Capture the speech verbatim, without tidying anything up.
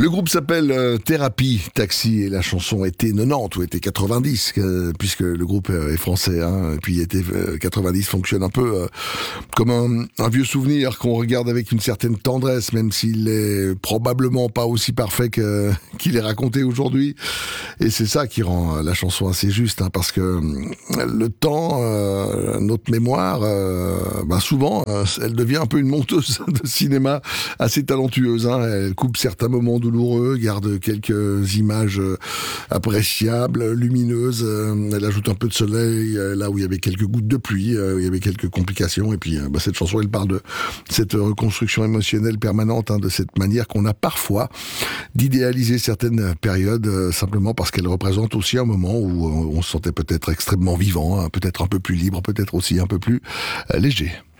Le groupe s'appelle euh, Thérapie Taxi et la chanson était quatre-vingt-dix ou était quatre-vingt-dix euh, puisque le groupe est français, hein, et puis était euh, quatre-vingt-dix fonctionne un peu euh, comme un, un vieux souvenir qu'on regarde avec une certaine tendresse, même s'il est probablement pas aussi parfait que, qu'il est raconté aujourd'hui. Et c'est ça qui rend la chanson assez juste, hein, parce que euh, le temps, euh, notre mémoire, euh, bah souvent, euh, elle devient un peu une monteuse de cinéma assez talentueuse. Hein. Elle coupe certains moments douloureux, garde quelques images euh, appréciables, lumineuses. Euh, elle ajoute un peu de soleil euh, là où il y avait quelques gouttes de pluie, euh, où il y avait quelques complications. Et puis, euh, bah, cette chanson, elle parle de cette reconstruction émotionnelle permanente, hein, de cette manière qu'on a parfois d'idéaliser certaines périodes euh, simplement parce qu'elles représentent aussi un moment où euh, on se sentait peut-être extrêmement vivant, hein, peut-être un peu plus libre, peut-être aussi un peu plus euh, léger.